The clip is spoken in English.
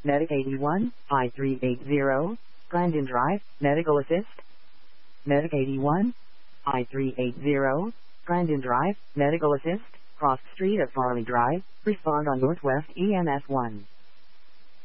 Medic 81, I-380, Grandin Drive, Medical Assist. Medic 81, I-380, Grandin Drive, Medical Assist, Cross Street at Farley Drive, respond on Northwest EMS 1.